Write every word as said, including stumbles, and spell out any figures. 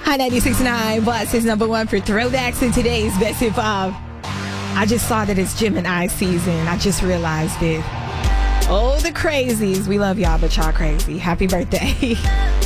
High ninety-six point nine, Boss is number one for throwbacks in today's Best Hip Hop. I just saw that it's Gemini season. I just realized it. Oh, the crazies. We love y'all, but y'all crazy. Happy birthday.